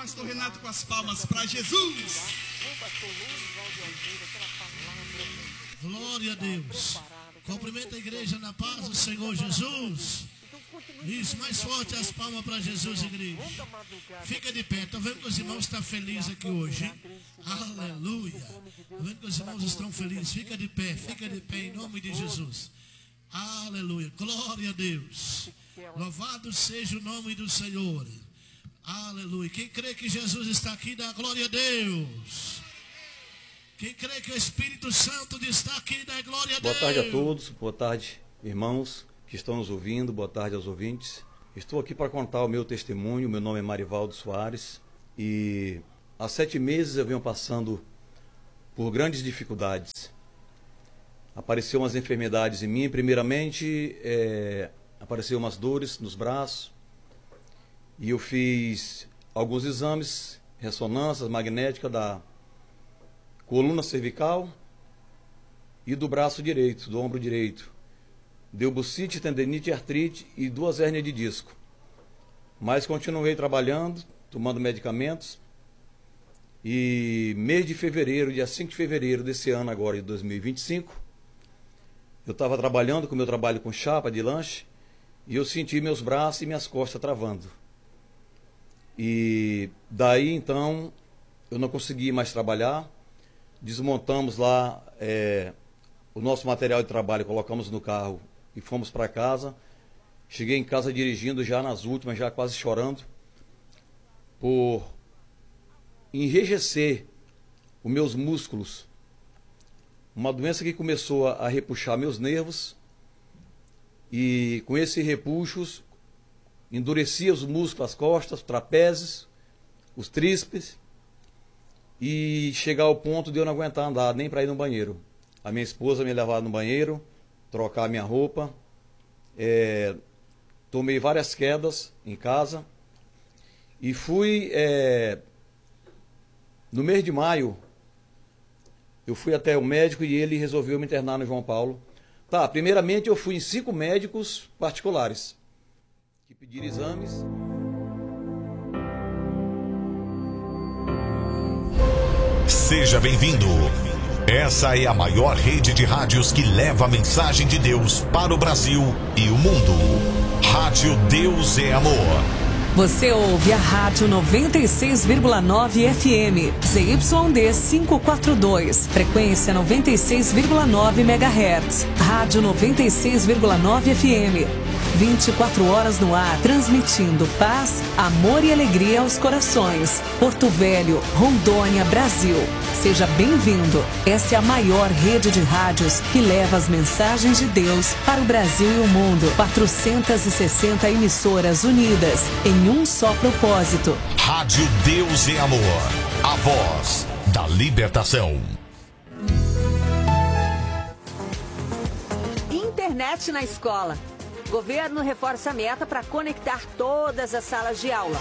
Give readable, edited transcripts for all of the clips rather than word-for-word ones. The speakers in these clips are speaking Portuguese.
pastor Renato com as palmas para Jesus. Glória a Deus. Cumprimenta a igreja na paz do Senhor Jesus. Isso, mais forte as palmas para Jesus, igreja. Fica de pé. Estou vendo que os irmãos estão felizes aqui hoje, hein? Aleluia. Estou vendo que os irmãos estão felizes. Fica de pé em nome de Jesus. Aleluia. Glória a Deus. Louvado seja o nome do Senhor. Aleluia. Quem crê que Jesus está aqui, dá glória a Deus. Quem crê que o Espírito Santo está aqui, dá glória a Deus. Boa tarde a todos. Boa tarde, irmãos que estão nos ouvindo. Boa tarde aos ouvintes. Estou aqui para contar o meu testemunho. Meu nome é Marivaldo Soares. E há 7 meses eu venho passando por grandes dificuldades. Apareceu umas enfermidades em mim. Primeiramente, apareceu umas dores nos braços. E eu fiz alguns exames, ressonâncias magnéticas da coluna cervical e do braço direito, do ombro direito. Deu bucite, tendinite, artrite e 2 hérnias de disco. Mas continuei trabalhando, tomando medicamentos. E mês de fevereiro, dia 5 de fevereiro desse ano agora, de 2025, eu estava trabalhando com o meu trabalho com chapa de lanche e eu senti meus braços e minhas costas travando. E daí então eu não consegui mais trabalhar. Desmontamos lá o nosso material de trabalho, colocamos no carro e fomos para casa. Cheguei em casa dirigindo já nas últimas, já quase chorando, por enrijecer os meus músculos. Uma doença que começou a repuxar meus nervos e com esses repuxos endurecia os músculos, as costas, os trapézios, os tríceps, e chegar ao ponto de eu não aguentar andar nem para ir no banheiro. A minha esposa me levava no banheiro, trocar a minha roupa. Tomei várias quedas em casa e fui, no mês de maio, eu fui até o médico e ele resolveu me internar no João Paulo. Primeiramente eu fui em 5 médicos particulares que pediram exames. Seja bem-vindo. Essa é a maior rede de rádios que leva a mensagem de Deus para o Brasil e o mundo. Rádio Deus é Amor. Você ouve a Rádio 96,9 FM, ZYD 542, frequência 96,9 MHz. Rádio 96,9 FM, 24 horas no ar, transmitindo paz, amor e alegria aos corações. Porto Velho, Rondônia, Brasil. Seja bem-vindo. Essa é a maior rede de rádios que leva as mensagens de Deus para o Brasil e o mundo. 460 emissoras unidas em um só propósito. Rádio Deus é Amor, a voz da libertação. Internet na escola. Governo reforça a meta para conectar todas as salas de aula.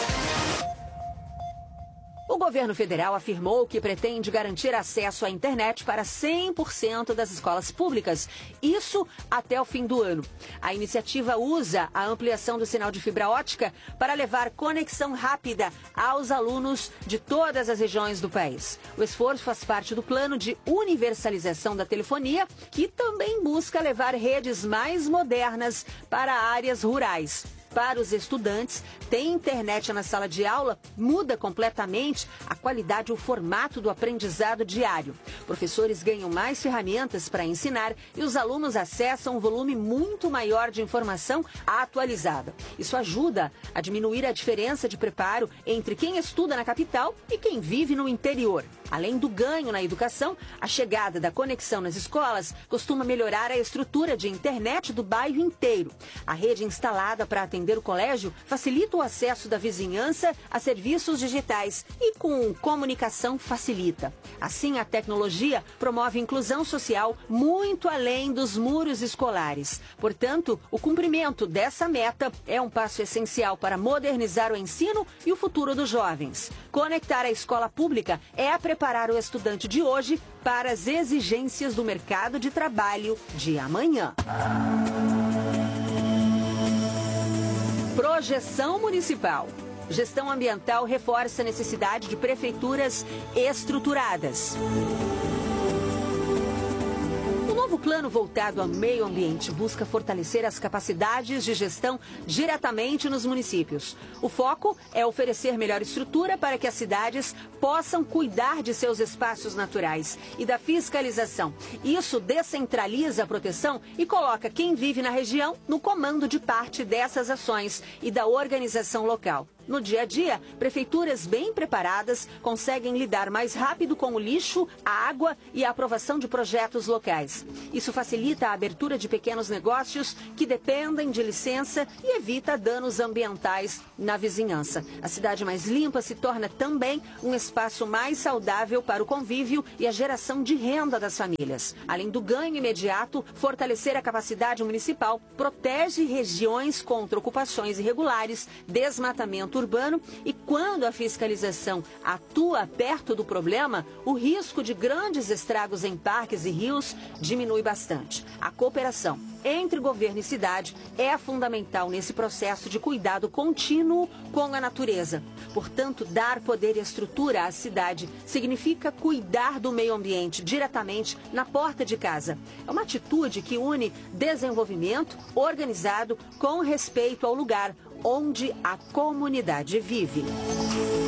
O governo federal afirmou que pretende garantir acesso à internet para 100% das escolas públicas, isso até o fim do ano. A iniciativa usa a ampliação do sinal de fibra ótica para levar conexão rápida aos alunos de todas as regiões do país. O esforço faz parte do plano de universalização da telefonia, que também busca levar redes mais modernas para áreas rurais. Para os estudantes, ter internet na sala de aula muda completamente a qualidade e o formato do aprendizado diário. Professores ganham mais ferramentas para ensinar e os alunos acessam um volume muito maior de informação atualizada. Isso ajuda a diminuir a diferença de preparo entre quem estuda na capital e quem vive no interior. Além do ganho na educação, a chegada da conexão nas escolas costuma melhorar a estrutura de internet do bairro inteiro. A rede instalada para atender o colégio facilita o acesso da vizinhança a serviços digitais e com comunicação facilita. Assim, a tecnologia promove inclusão social muito além dos muros escolares. Portanto, o cumprimento dessa meta é um passo essencial para modernizar o ensino e o futuro dos jovens. Conectar a escola pública é preparar o estudante de hoje para as exigências do mercado de trabalho de amanhã. Projeção municipal. Gestão ambiental reforça a necessidade de prefeituras estruturadas. O novo plano voltado ao meio ambiente busca fortalecer as capacidades de gestão diretamente nos municípios. O foco é oferecer melhor estrutura para que as cidades possam cuidar de seus espaços naturais e da fiscalização. Isso descentraliza a proteção e coloca quem vive na região no comando de parte dessas ações e da organização local. No dia a dia, prefeituras bem preparadas conseguem lidar mais rápido com o lixo, a água e a aprovação de projetos locais. Isso facilita a abertura de pequenos negócios que dependem de licença e evita danos ambientais na vizinhança. A cidade mais limpa se torna também um espaço mais saudável para o convívio e a geração de renda das famílias. Além do ganho imediato, fortalecer a capacidade municipal protege regiões contra ocupações irregulares, desmatamento urbano e quando a fiscalização atua perto do problema, o risco de grandes estragos em parques e rios diminui bastante. A cooperação entre governo e cidade é fundamental nesse processo de cuidado contínuo com a natureza. Portanto, dar poder e estrutura à cidade significa cuidar do meio ambiente diretamente na porta de casa. É uma atitude que une desenvolvimento organizado com respeito ao lugar onde a comunidade vive.